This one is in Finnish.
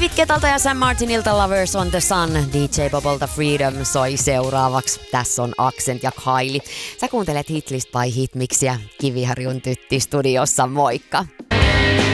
David Guettalta ja Sam Martinilta Lovers on the Sun. DJ Bobolta Freedom soi seuraavaksi. Tässä on Accent ja Kylie. Sä kuuntelet Hitlist by Hitmix ja Kiviharjun Tytti studiossa, moikka!